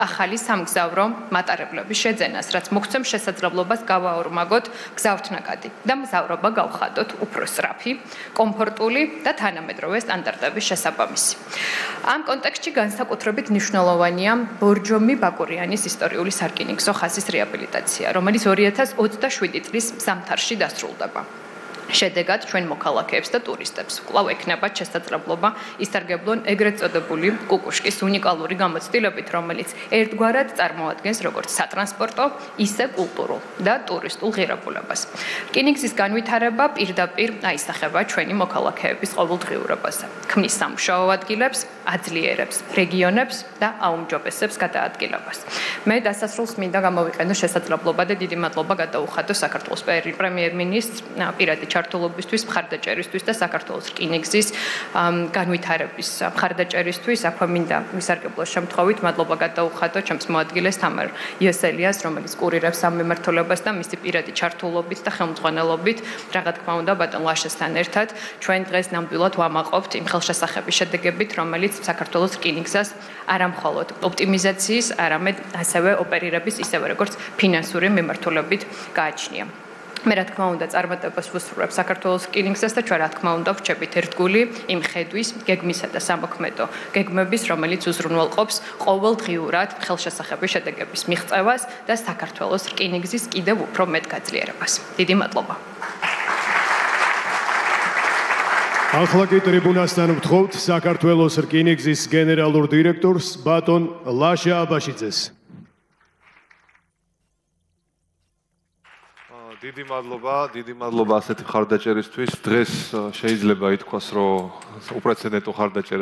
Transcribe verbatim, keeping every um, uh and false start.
ახალი სამგზავრო მატარებლების შეძენას, რაც მოგცემ შესაძლებლობას გავაორმაგოთ გზავრთნაკადი და მგზავრობა გავხადოთ უფრო სწრაფი, კომფორტული და თანამედროვე სტანდარტების შესაბამისი. ამ კონტექსტში განსაკუთრებით მნიშვნელოვანია ბორჯომი ბაკურიანის ისტორიული სარკინიგზო ხაზის რეაბილიტაცია, რომელიც ორი ათას ოცდაშვიდი წლის ზამთარში დასრულდება. შედეგად ჩვენ მოქალაქეებს და ტურისტებს კვლავ ექნებათ შესაძლებლობა ისარგებლონ ეგრეთ წოდებული კუკუშკის უნიკალური გამოცდილებით, რომელიც ერთგვარად წარმოადგენს როგორც სატრანსპორტო, ისე კულტურულ და ტურისტულ ღირებულებას. რკინიგზის განვითარება პირდაპირ აისახება ჩვენი მოქალაქეების ყოველდღიურობაზე, ქმნის სამუშაო ადგილებს, აძლიერებს რეგიონებს და აუმჯობესებს გადაადგილებას. მე დასასრულს მინდა გამოვიყენო შესაძლებლობა და დიდი მადლობა გადაუხადო საქართველოს პრემიერ-მინისტრს პირადი ჩართულობისთვის, მხარდაჭერისთვის და საქართველოს რკინიგზის განვითარების მხარდაჭერისთვის. აქვე მინდა ვისარგებლო შემთხვევით მადლობა გადაუხადო ჩემს მოადგილეს თამარ იოსელიას, რომელიც კურირებს ამ მიმართულებას და მისი პირადი ჩართულობით და ხელმძღვანელობით, რა თქმა უნდა, ბატონ ლაშესთან ერთად ჩვენ დღეს ნამდვილად ვამაყობთ იმ ხელშესახების შედეგებით, რომელიც საქართველოს რკინიგზას არა მხოლოდ ოპტიმიზაციის, არამედ ასევე ოპერირების, ისევე როგორც ფინანსური მიმართულებით გააჩნია. მე რა თქმა უნდა წარმატებას ვუსურვებ საქართველოს რკინიგზას და ჩვენ რა თქმა უნდა ვრჩებით ერთგული იმ ხედვის, გეგმისა და სამოქმედო გეგმების, რომელიც უზრუნველყოფს ყოველდღიურად ხელშესახების შედეგების მიღწევას და საქართველოს რკინიგზის კიდევ უფრო მეტ გაძლიერებას. დიდი მადლობა. ახლა კი ტრიბუნასთან ვთხოვთ საქართველოს რკინიგზის გენერალურ დირექტორს ბატონ ლაშა აბაშიძეს. დიდი მადლობა, დიდი მადლობა ასეთი მხარდაჭერისთვის. დღეს შეიძლება ითქვას, რომ უპრეცედენტო მხარდაჭერა